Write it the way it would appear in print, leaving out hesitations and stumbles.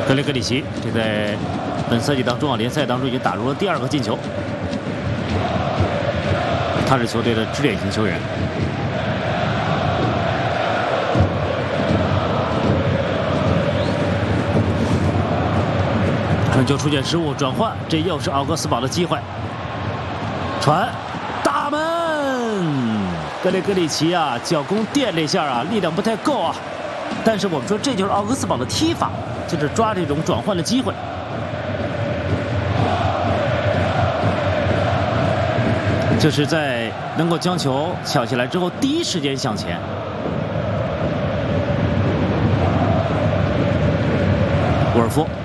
格雷格里奇这在本赛季当中联赛当中已经打入了第2个进球，他是球队的支点型球员。传球出现失误，转换，这又是奥格斯堡的机会。传，大门，格雷格里奇啊，脚弓垫了一下啊，力量不太够啊。但是我们说这就是奥格斯堡的踢法，就是抓这种转换的机会。就是在能够将球抢下来之后，第一时间向前。沃尔夫。